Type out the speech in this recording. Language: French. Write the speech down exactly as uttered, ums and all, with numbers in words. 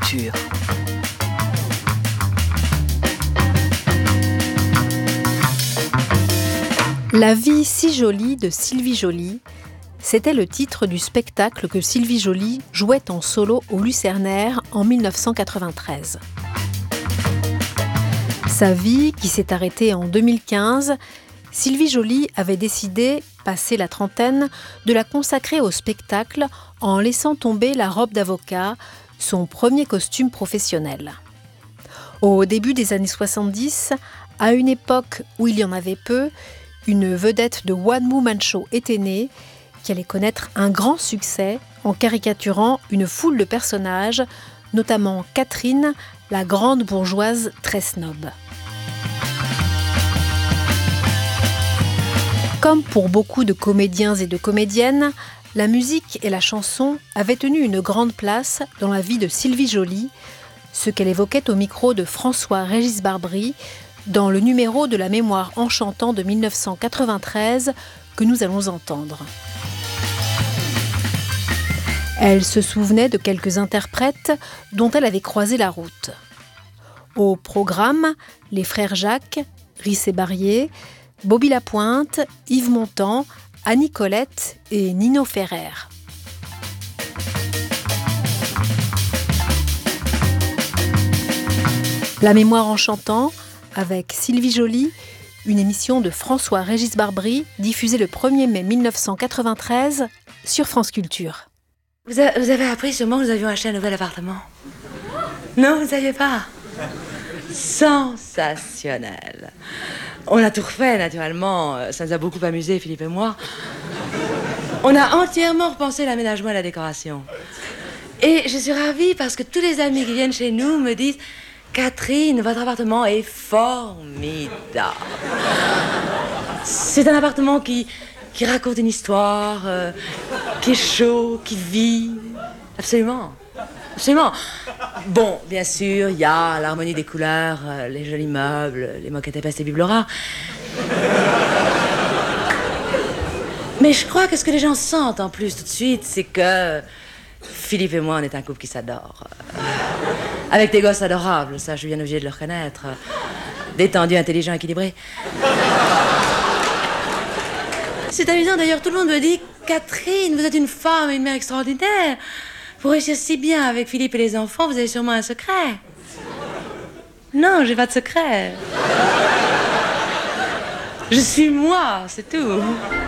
Culture. La vie si jolie de Sylvie Joly, c'était le titre du spectacle que Sylvie Joly jouait en solo au Lucernaire en dix-neuf cent quatre-vingt-treize. Sa vie, qui s'est arrêtée en deux mille quinze, Sylvie Joly avait décidé, passé la trentaine, de la consacrer au spectacle en laissant tomber la robe d'avocat, son premier costume professionnel. Au début des années soixante-dix, à une époque où il y en avait peu, une vedette de One Woman Show était née, qui allait connaître un grand succès en caricaturant une foule de personnages, notamment Catherine, la grande bourgeoise très snob. Comme pour beaucoup de comédiens et de comédiennes, la musique et la chanson avaient tenu une grande place dans la vie de Sylvie Joly, ce qu'elle évoquait au micro de François-Régis Barbry, dans le numéro de la mémoire en chantant de dix-neuf cent quatre-vingt-treize que nous allons entendre. Elle se souvenait de quelques interprètes dont elle avait croisé la route. Au programme, les frères Jacques, Rissé Barrier, Bobby Lapointe, Yves Montand, Annie Colette et Nino Ferrer. La mémoire en chantant, avec Sylvie Joly, une émission de François-Régis Barbry, diffusée le premier mai mille neuf cent quatre-vingt-treize sur France Culture. Vous, a, vous avez appris sûrement que nous avions acheté un nouvel appartement. Non, vous ne saviez pas? Sensationnel. On a tout refait, naturellement. Ça nous a beaucoup amusé, Philippe et moi. On a entièrement repensé l'aménagement et la décoration. Et je suis ravie parce que tous les amis qui viennent chez nous me disent: Catherine, votre appartement est formidable. C'est un appartement qui, qui raconte une histoire, euh, qui est chaud, qui vit. Absolument. Absolument. Bon, bien sûr, il y a l'harmonie des couleurs, euh, les jolis meubles, les moquettes épaisses et bibelots. Mais je crois que ce que les gens sentent en plus tout de suite, c'est que Philippe et moi, on est un couple qui s'adore. Avec des gosses adorables, ça, je suis bien obligée de le reconnaître. Détendu, intelligent, équilibré. C'est amusant, d'ailleurs, tout le monde me dit: Catherine, vous êtes une femme et une mère extraordinaire. Pour réussir si bien avec Philippe et les enfants, vous avez sûrement un secret. Non, j'ai pas de secret. Je suis moi, c'est tout.